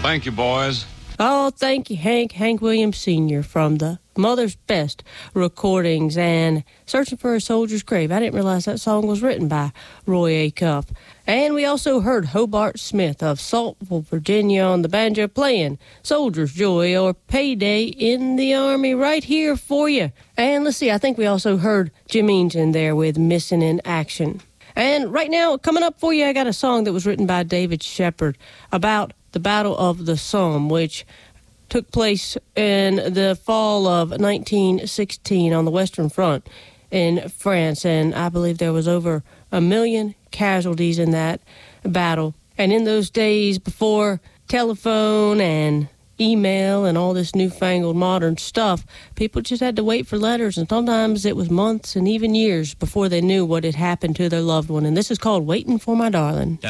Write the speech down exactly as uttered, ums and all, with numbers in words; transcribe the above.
Thank you, boys. Oh, thank you, Hank, Hank Williams Senior from the Mother's Best recordings and Searching for a Soldier's Grave. I didn't realize that song was written by Roy Acuff. And we also heard Hobart Smith of Saltville, Virginia on the banjo playing Soldier's Joy or Payday in the Army right here for you. And let's see, I think we also heard Jim Eanes in there with Missing in Action. And right now, coming up for you, I got a song that was written by David Shepard about the Battle of the Somme, which took place in the fall of nineteen sixteen on the Western Front in France. And I believe there was over a million casualties in that battle. And in those days before telephone and email and all this newfangled modern stuff, people just had to wait for letters, and sometimes it was months and even years before they knew what had happened to their loved one. And this is called Waiting for My Darling.